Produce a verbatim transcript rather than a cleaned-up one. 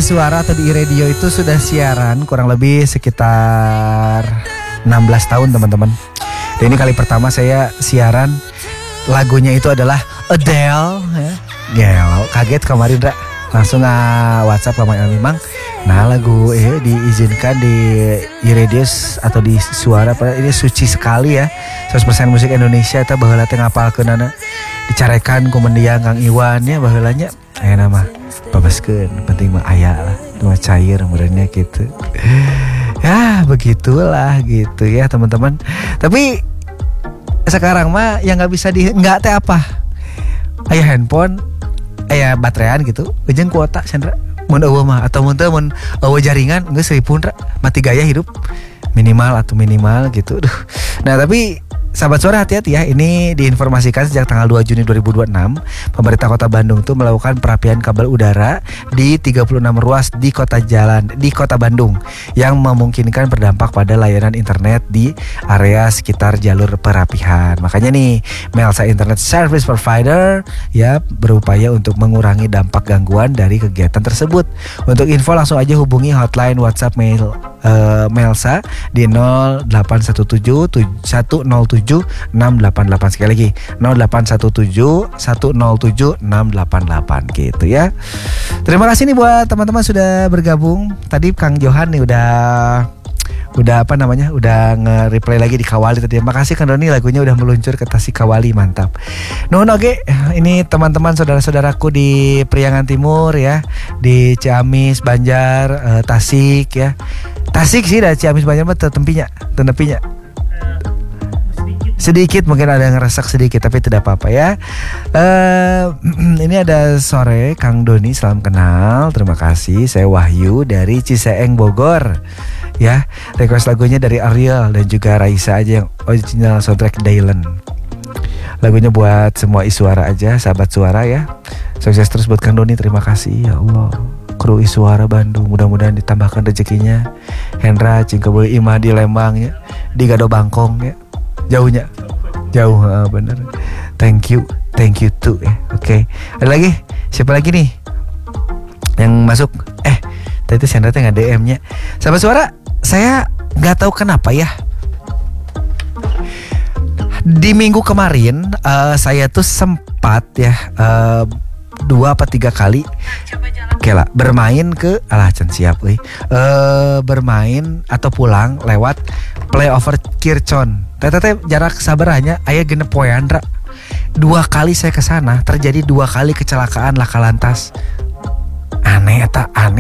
iSuara atau di iRadio itu sudah siaran kurang lebih sekitar enam belas tahun teman-teman. Dan ini kali pertama saya siaran, lagunya itu adalah Adele ya. Gelo, kaget kemarin Ra. Langsung uh, WhatsApp ke Mang Memang. Nah lagu eh diizinkan di iRadio atau di Suara, ini suci sekali ya. seratus persen musik Indonesia eta baheula teh ngapalkeunana. Dicarekan ku mendiang Kang Iwan ya baheulanya. Aya nama babaskeun, penting mah aya lah. Cuma cair meureunnya gitu. Ya begitulah gitu ya teman-teman. Tapi sekarang mah yang nggak bisa di nggak teh apa? Aya handphone, aya baterean gitu, jeung kuota Sandra. Mun eueuh mah atau mun teu mun eueuh jaringan geus seripun Ra, mati gaya hidup minimal atau minimal gitu. Duh. Nah, tapi sahabat Suara hati-hati ya, ini diinformasikan sejak tanggal dua Juni dua ribu dua puluh enam pemerintah Kota Bandung tuh melakukan perapian kabel udara di tiga puluh enam ruas di kota jalan di Kota Bandung yang memungkinkan berdampak pada layanan internet di area sekitar jalur perapihan. Makanya nih Melsa Internet Service Provider ya berupaya untuk mengurangi dampak gangguan dari kegiatan tersebut. Untuk info langsung aja hubungi hotline WhatsApp mail uh, Melsa di nol delapan satu tujuh satu nol tujuh enam delapan delapan, sekali lagi nol delapan satu tujuh satu nol tujuh enam delapan delapan gitu ya. Terima kasih nih buat teman-teman sudah bergabung. Tadi Kang Johan nih udah udah apa namanya udah nge-replay lagi di Kawali tadi. Makasih Kang Doni, lagunya udah meluncur ke Tasik Kawali, mantap. Nuhun oge, ini teman-teman saudara-saudaraku di Priangan Timur ya, di Ciamis, Banjar, eh, Tasik ya. Tasik sih dah, Ciamis Banjar mah tempinya, tempinya. Sedikit mungkin ada yang ngeresak sedikit, tapi tidak apa-apa ya. Uh, ini ada sore Kang Doni, salam kenal, terima kasih. Saya Wahyu dari Ciseeng Bogor. Ya, request lagunya dari Ariel dan juga Raisa aja yang original soundtrack Dylan. Lagunya buat semua iSuara aja, sahabat Suara ya. Sukses terus buat Kang Doni, terima kasih ya Allah. Kru iSuara Bandung, mudah-mudahan ditambahkan rezekinya. Hendra Cingkebul Ima di Lembang ya, di Gado Bangkong ya. Jauhnya jauh uh, bener. Thank you, thank you too ya. Oke, okay. Ada lagi? Siapa lagi nih yang masuk? Eh, tadi itu Sandra nggak D M-nya. Sahabat Suara, saya nggak tahu kenapa ya. Di minggu kemarin uh, saya tuh sempat ya uh, dua apa tiga kali Oke lah, bermain ke alah can siap euy. Uh, bermain atau pulang lewat playover Kircon. Teteh jarak sabaranya aya genep poean Ra. Dua kali saya ke sana terjadi dua kali kecelakaan laka lantas. Aneh eta, aneh.